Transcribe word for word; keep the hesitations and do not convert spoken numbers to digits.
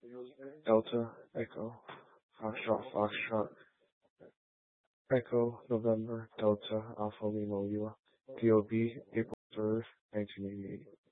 Delta, Echo, Foxtrot, Foxtrot, Echo, November, Delta, Alpha Lima, Lima, D O B, April third, nineteen eighty-eight.